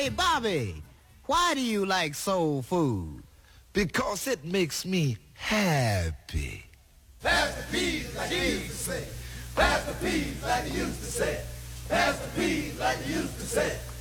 Hey, Bobby, why do you like soul food? Because it makes me happy. Pass the peas like they used to say. Pass the peas like they used to say. Pass the peas like they used to say.